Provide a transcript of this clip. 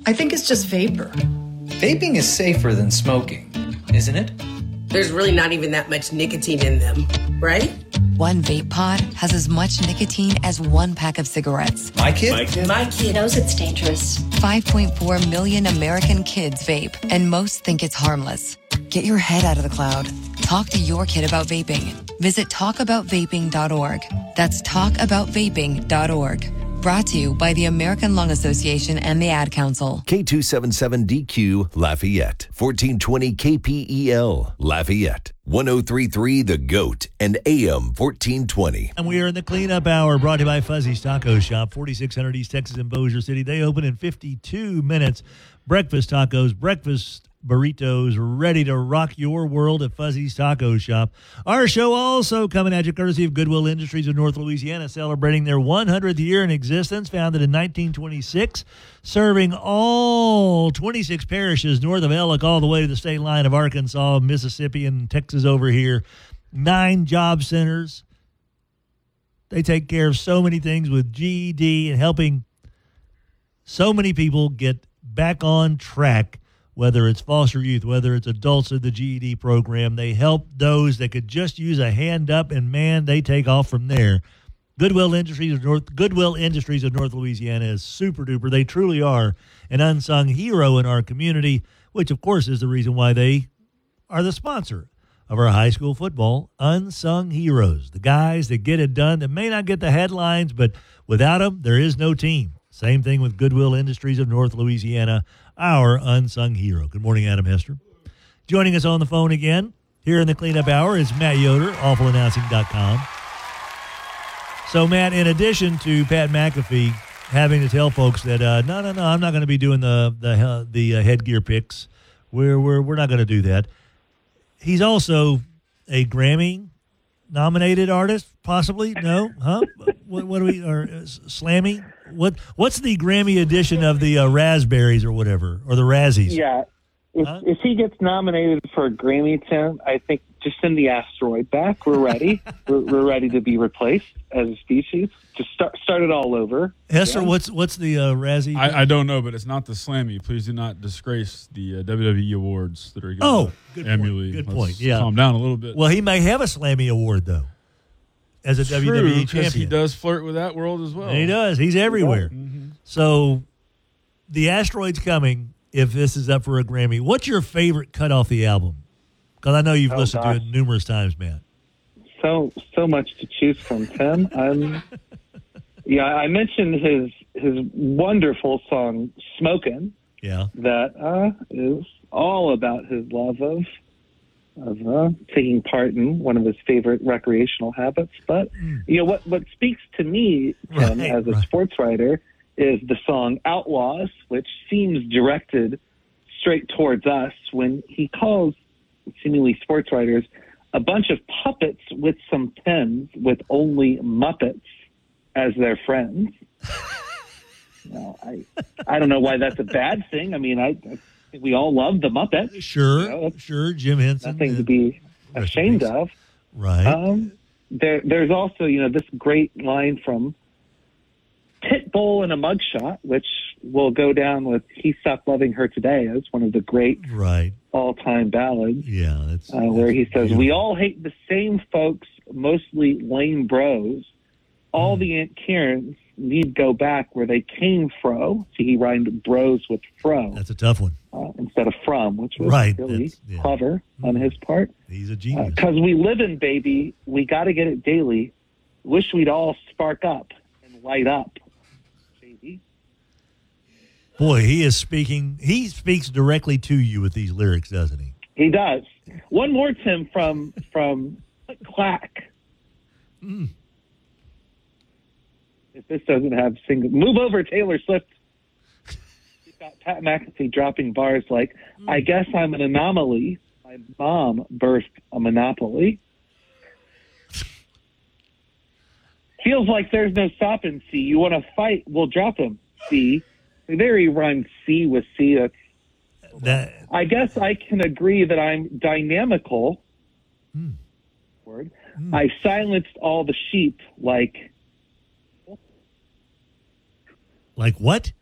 I think it's just vapor. Vaping is safer than smoking, isn't it? There's really not even that much nicotine in them, right? One vape pod has as much nicotine as one pack of cigarettes. My kid knows it's dangerous. 5.4 million American kids vape, and most think it's harmless. Get your head out of the cloud. Talk to your kid about vaping. Visit talkaboutvaping.org. That's talkaboutvaping.org. Brought to you by the American Lung Association and the Ad Council. K277DQ Lafayette, 1420 KPEL Lafayette, 1033 The Goat, and AM 1420. And we are in the cleanup hour, brought to you by Fuzzy's Taco Shop, 4600 East Texas in Bossier City. They open in 52 minutes. Breakfast tacos, breakfast burritos, ready to rock your world at Fuzzy's Taco Shop. Our show also coming at you courtesy of Goodwill Industries of North Louisiana, celebrating their 100th year in existence, founded in 1926, serving all 26 parishes north of Ellick all the way to the state line of Arkansas, Mississippi, and Texas over here. 9 job centers. They take care of so many things with GED and helping so many people get back on track. Whether it's foster youth, whether it's adults in the GED program, they help those that could just use a hand up, and man, they take off from there. Goodwill Industries of North Louisiana is super duper. They truly are an unsung hero in our community, which of course is the reason why they are the sponsor of our high school football. Unsung heroes, the guys that get it done, that may not get the headlines, but without them, there is no team. Same thing with Goodwill Industries of North Louisiana, our unsung hero. Good morning, Adam Hester. Joining us on the phone again here in the cleanup hour is Matt Yoder, awfulannouncing.com. So, Matt, in addition to Pat McAfee having to tell folks that, no, I'm not going to be doing the headgear picks. We're not going to do that. He's also a Grammy-nominated artist, possibly? No? Huh? What do we, or Slammy? What's the Grammy edition of the Raspberries or whatever, or the Razzies? Yeah. If he gets nominated for a Grammy, Tim, I think just send the asteroid back. We're ready. we're ready to be replaced as a species. Just start it all over. Hester, what's the Razzie? I don't know, but it's not the Slammy. Please do not disgrace the WWE awards that are going good annually. Point. Good point. Yeah. Calm down a little bit. Well, he may have a Slammy award, though, as a WWE champion. He does flirt with that world as well. And he does. He's everywhere. Mm-hmm. So the asteroid's coming if this is up for a Grammy. What's your favorite cut off the album? Because I know you've listened to it numerous times, man. So much to choose from, Tim. I mentioned his wonderful song "Smokin'." Yeah, that is all about his love of taking part in one of his favorite recreational habits. But what speaks to me, Tim, as a sports writer, is the song "Outlaws," which seems directed straight towards us when he calls seemingly sports writers a bunch of puppets with some pens with only Muppets as their friends. I don't know why that's a bad thing. I mean, I think we all love the Muppets. Sure, Jim Henson. Nothing to be ashamed of. Right. There's also, this great line from Pitbull in a Mugshot, which will go down with "He Stopped Loving Her Today" as one of the great all-time ballads. Yeah, that's where he says, beautiful. "We all hate the same folks, mostly lame bros. All the Aunt Karens need go back where they came fro." See, he rhymed bros with fro. That's a tough one. Instead of from, which was really clever on his part. He's a genius. Because we live in, baby, we got to get it daily. Wish we'd all spark up and light up. Boy, he speaks directly to you with these lyrics, doesn't he? He does. One more, Tim, from Clack. If this doesn't have single, move over, Taylor Swift. You've got Pat McAfee dropping bars like, "I guess I'm an anomaly. My mom birthed a monopoly. Feels like there's no stopping, C. You want to fight? We'll drop him, C." There he rhymed C with C. I guess I can agree that I'm dynamical. Word. I silenced all the sheep like what?